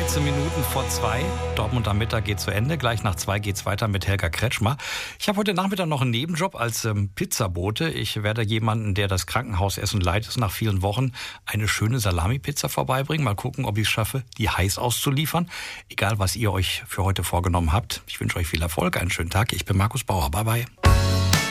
13 Minuten vor 2. Dortmund am Mittag geht zu Ende. Gleich nach 2 geht's weiter mit Helga Kretschmer. Ich habe heute Nachmittag noch einen Nebenjob als Pizzabote. Ich werde jemanden, der das Krankenhausessen leidet, nach vielen Wochen eine schöne Salami-Pizza vorbeibringen. Mal gucken, ob ich es schaffe, die heiß auszuliefern. Egal, was ihr euch für heute vorgenommen habt. Ich wünsche euch viel Erfolg, einen schönen Tag. Ich bin Markus Bauer. Bye, bye.